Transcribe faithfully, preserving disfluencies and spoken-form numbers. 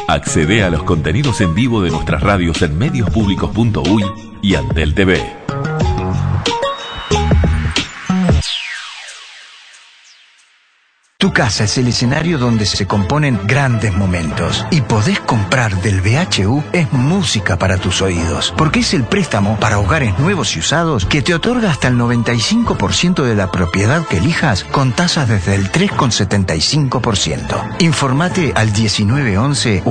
Accede a los contenidos en vivo de nuestras radios en medios públicos punto uy y Antel T V. Tu casa es el escenario donde se componen grandes momentos. Y podés comprar del B H U es música para tus oídos. Porque es el préstamo para hogares nuevos y usados que te otorga hasta el noventa y cinco por ciento de la propiedad que elijas con tasas desde el tres coma setenta y cinco por ciento. Informate al diecinueve once